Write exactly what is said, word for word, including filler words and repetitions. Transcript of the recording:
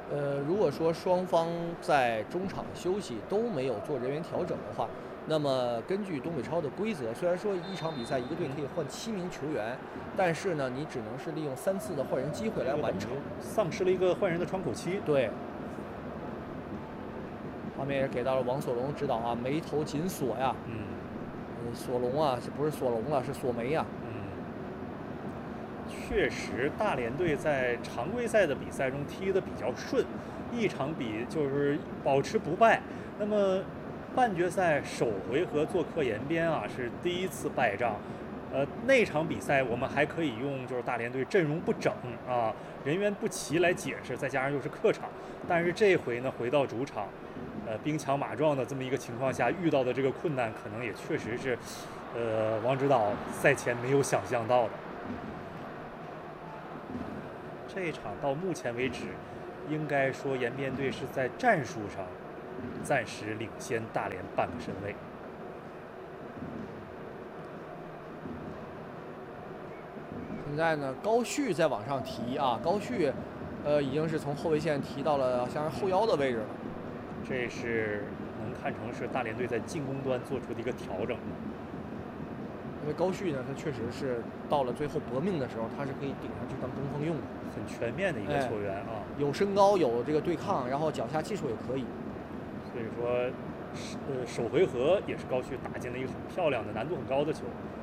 呃，如果说双方在中场休息都没有做人员调整的话，那么根据东北超的规则，虽然说一场比赛一个队可以换七名球员，但是呢，你只能是利用三次的换人机会来完成， 丧失了一个换人的窗口期。 对。画面也给到了王索龙指导啊，眉头紧锁呀。 嗯。 呃，索龙啊，这不是索龙了，是索梅呀。 嗯。确实，大连队在常规赛的比赛中踢得比较顺，一场比就是保持不败。那么半决赛首回合做客延边啊，是第一次败仗。呃，那场比赛我们还可以用就是大连队阵容不整啊，人员不齐来解释，再加上又是客场。但是这回呢，回到主场，呃，兵强马壮的这么一个情况下，遇到的这个困难，可能也确实是，呃，王指导赛前没有想象到的。这一场到目前为止，应该说延边队是在战术上暂时领先大连半个身位。 现在呢，高旭在往上提啊，高旭，呃，已经是从后卫线提到了像是后腰的位置了。 这是能看成是大连队在进攻端做出的一个调整。 因为高旭呢，他确实是到了最后搏命的时候，他是可以顶上去当中锋用的， 很全面的一个球员啊， 哎、有身高，有这个对抗，然后脚下技术也可以。 所以说，呃，首回合也是高旭打进了一个很漂亮的、难度很高的球。